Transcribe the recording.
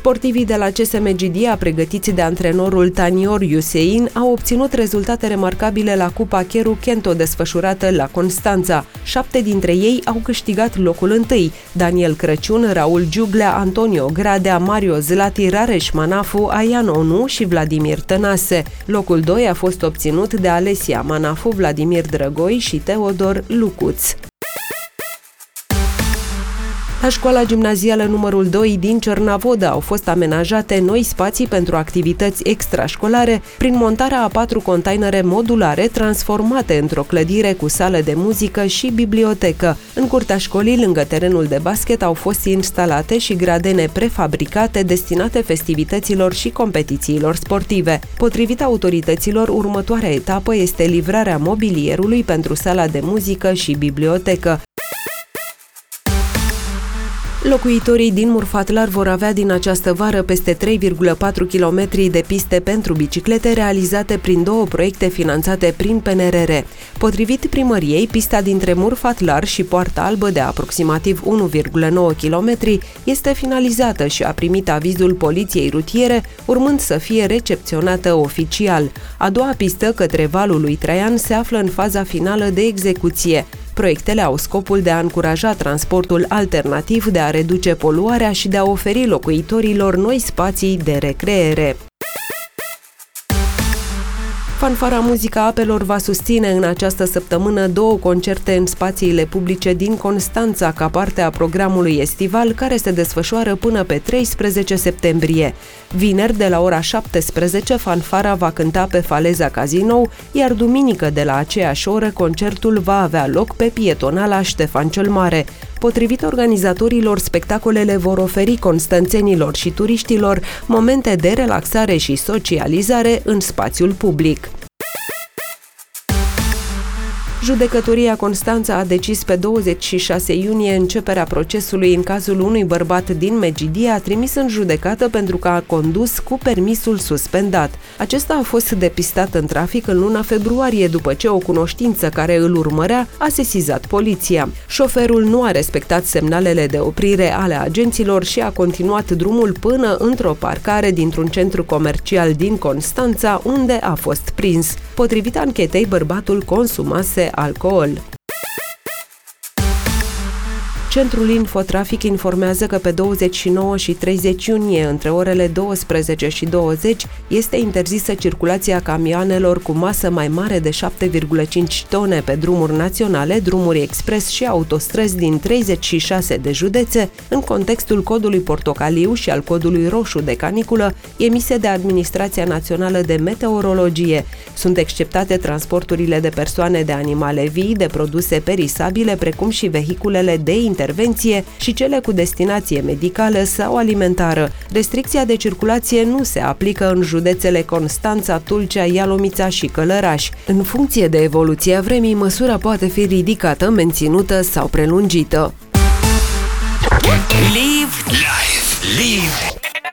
Sportivii de la CSM Gidia, pregătiți de antrenorul Tanior Iusein, au obținut rezultate remarcabile la Cupa Cheru Kento desfășurată la Constanța. 7 dintre ei au câștigat locul întâi: Daniel Crăciun, Raul Giuglea, Antonio Gradea, Mario Zlati, Rareș Manafu, Aian Onu și Vladimir Tănase. Locul 2 a fost obținut de Alesia Manafu, Vladimir Drăgoi și Teodor Lucuț. La școala gimnazială numărul 2 din Cernavodă au fost amenajate noi spații pentru activități extrașcolare prin montarea a 4 containere modulare transformate într-o clădire cu sală de muzică și bibliotecă. În curtea școlii, lângă terenul de basket, au fost instalate și gradene prefabricate destinate festivităților și competițiilor sportive. Potrivit autorităților, următoarea etapă este livrarea mobilierului pentru sala de muzică și bibliotecă. Locuitorii din Murfatlar vor avea din această vară peste 3,4 km de piste pentru biciclete realizate prin 2 proiecte finanțate prin PNRR. Potrivit primăriei, pista dintre Murfatlar și Poarta Albă de aproximativ 1,9 km este finalizată și a primit avizul poliției rutiere, urmând să fie recepționată oficial. A doua pistă către Valul lui Traian se află în faza finală de execuție. Proiectele au scopul de a încuraja transportul alternativ, de a reduce poluarea și de a oferi locuitorilor noi spații de recreere. Fanfara Muzica Apelor va susține în această săptămână 2 concerte în spațiile publice din Constanța, ca parte a programului estival care se desfășoară până pe 13 septembrie. Vineri, de la ora 17, fanfara va cânta pe Faleza Cazinou, iar duminică, de la aceeași oră, concertul va avea loc pe pietonala Ștefan cel Mare. Potrivit organizatorilor, spectacolele vor oferi constanțenilor și turiștilor momente de relaxare și socializare în spațiul public. Judecătoria Constanța a decis pe 26 iunie începerea procesului în cazul unui bărbat din Megidia trimis în judecată pentru că a condus cu permisul suspendat. Acesta a fost depistat în trafic în luna februarie după ce o cunoștință care îl urmărea a sesizat poliția. Șoferul nu a respectat semnalele de oprire ale agenților și a continuat drumul până într-o parcare dintr-un centru comercial din Constanța, unde a fost prins. Potrivit anchetei, bărbatul consumase alcool. Centrul Infotrafic informează că pe 29 și 30 iunie, între orele 12 și 20, este interzisă circulația camioanelor cu masă mai mare de 7,5 tone pe drumuri naționale, drumuri expres și autostrăzi din 36 de județe, în contextul codului portocaliu și al codului roșu de caniculă emise de Administrația Națională de Meteorologie. Sunt exceptate transporturile de persoane, de animale vii, de produse perisabile, precum și vehiculele de intervenție și cele cu destinație medicală sau alimentară. Restricția de circulație nu se aplică în județele Constanța, Tulcea, Ialomița și Călăraș. În funcție de evoluția vremii, măsura poate fi ridicată, menținută sau prelungită. Live